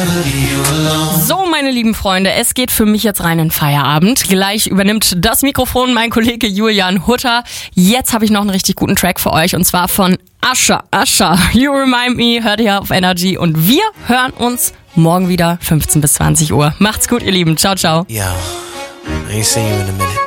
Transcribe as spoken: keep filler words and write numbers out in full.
So, meine lieben Freunde, es geht für mich jetzt rein in Feierabend. Gleich übernimmt das Mikrofon mein Kollege Julian Hutter. Jetzt habe ich noch einen richtig guten Track für euch und zwar von Usher. Usher, You Remind Me, hört ihr auf Energy und wir hören uns morgen wieder fünfzehn bis zwanzig Uhr. Macht's gut, ihr Lieben. Ciao, ciao. Yo, I ain't seen you in a minute.